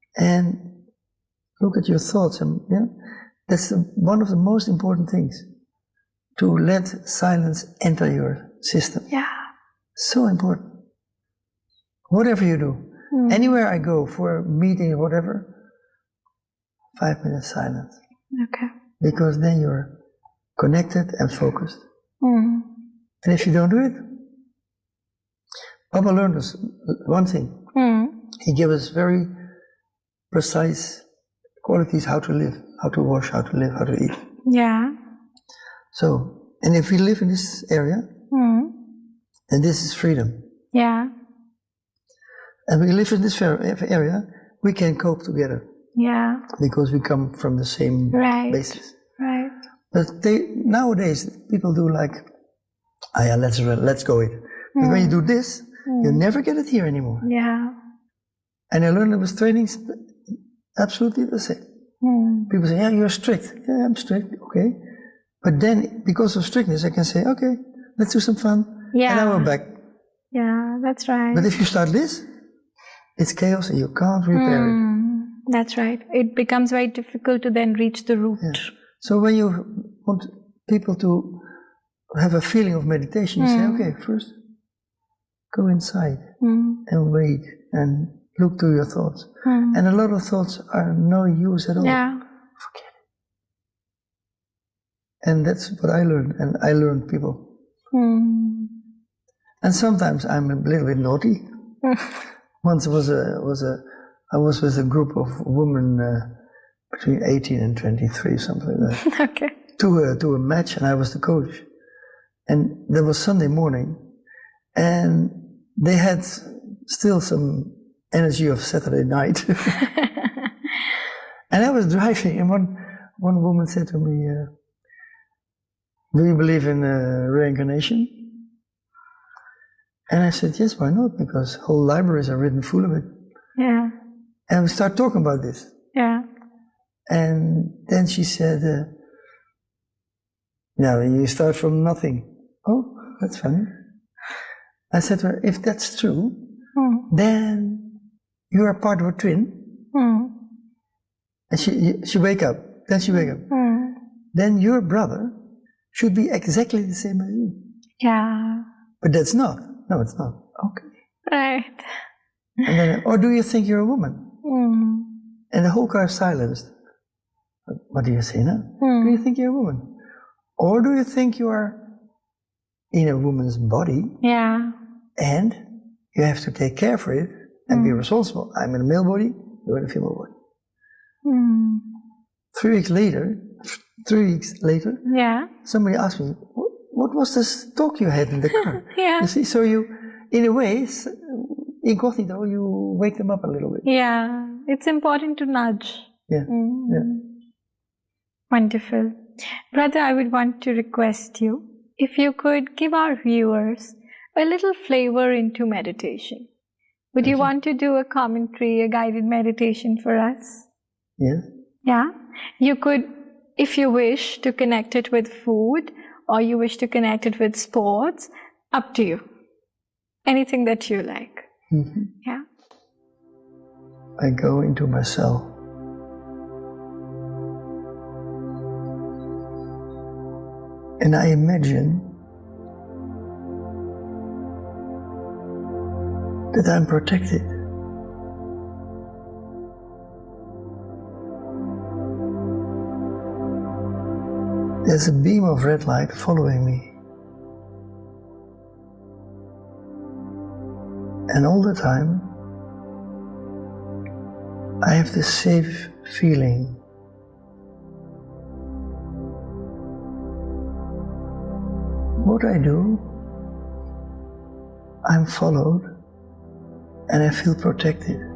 and look at your thoughts. And that's one of the most important things, to let silence enter your system. Yeah. So important. Whatever you do, anywhere I go for a meeting or whatever, 5 minutes silence. Okay. Because then you're connected and focused. And if you don't do it, Baba learned us one thing. He gave us very precise qualities how to live, how to wash, how to live, how to eat. Yeah. So, and if we live in this area, then this is freedom. Yeah. And we live in this area, we can cope together. Yeah. Because we come from the same basis. Right. But nowadays, people do like, yeah, let's go it. But when you do this, you never get it here anymore. Yeah. And I learned it was trainings absolutely the same. People say, yeah, you're strict. Yeah, I'm strict, okay. But then, because of strictness, I can say, okay, let's do some fun. Yeah. And I will back. Yeah, that's right. But if you start this, it's chaos and you can't repair it. That's right. It becomes very difficult to then reach the root. Yeah. So when you want people to have a feeling of meditation, you say, okay, first go inside and wait and look to your thoughts. And a lot of thoughts are no use at all. Yeah. Forget it. And that's what I learned, and I learned people. And sometimes I'm a little bit naughty. Once I was with a group of women between 18 and 23, something like that. Okay. To a match, and I was the coach. And there was Sunday morning, and they had still some energy of Saturday night. And I was driving, and one woman said to me, do you believe in reincarnation? And I said, yes, why not? Because whole libraries are written full of it. Yeah. And we start talking about this. Yeah. And then she said, no, you start from nothing. Oh, that's funny. I said, well, if that's true, then you are part of a twin. And she wake up. Then she wake up. Then your brother should be exactly the same as you. Yeah. But that's not. No, it's not. Okay. Right. And then, or do you think you're a woman? And the whole car silenced. What do you say now? Do you think you're a woman? Or do you think you are in a woman's body? Yeah. And you have to take care for it and be responsible. I'm in a male body, you're in a female body. 3 weeks later, yeah. Somebody asked me, what was this talk you had in the car? Yeah. You see, so you, in a way, incognito, you wake them up a little bit. Yeah, it's important to nudge. Yeah. Yeah. Wonderful. Brother, I would want to request you, if you could give our viewers a little flavor into meditation. Would you want to do a commentary, a guided meditation for us? Yes. Yeah. You could, if you wish, to connect it with food, or you wish to connect it with sports, up to you. Anything that you like. Yeah. I go into myself. And I imagine that I'm protected. There's a beam of red light following me. And all the time, I have this safe feeling. What I do, I'm followed and I feel protected.